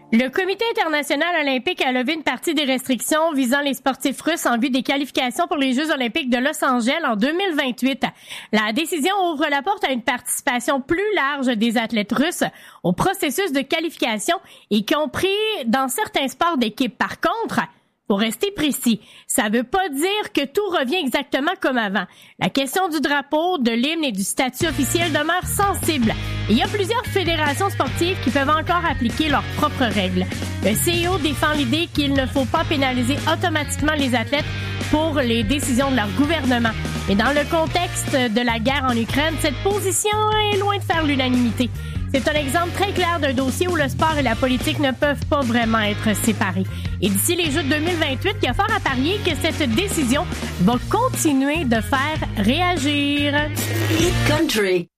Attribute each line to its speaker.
Speaker 1: Le Comité international olympique a levé une partie des restrictions visant les sportifs russes en vue des qualifications pour les Jeux olympiques de Los Angeles en 2028. La décision ouvre la porte à une participation plus large des athlètes russes au processus de qualification y compris dans certains sports d'équipe. Par contre, pour rester précis, ça veut pas dire que tout revient exactement comme avant. La question du drapeau, de l'hymne et du statut officiel demeure sensible. Et il y a plusieurs fédérations sportives qui peuvent encore appliquer leurs propres règles. Le CIO défend l'idée qu'il ne faut pas pénaliser automatiquement les athlètes pour les décisions de leur gouvernement. Mais dans le contexte de la guerre en Ukraine, cette position est loin de faire l'unanimité. C'est un exemple très clair d'un dossier où le sport et la politique ne peuvent pas vraiment être séparés. Et d'ici les Jeux de 2028, il y a fort à parier que cette décision va continuer de faire réagir.
Speaker 2: Hit Country.